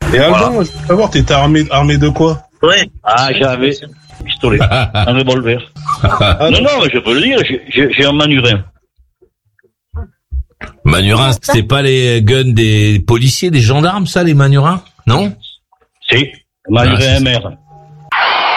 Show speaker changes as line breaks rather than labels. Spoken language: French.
Et Alban, je veux savoir, t'étais armé de quoi?
Ouais. Ah, j'avais un pistolet, un revolver. Non, mais je peux le dire, j'ai un Manurin.
Manurin, c'est pas les guns des policiers, des gendarmes, ça, les Manurins? Non?
Si, Manurin MR.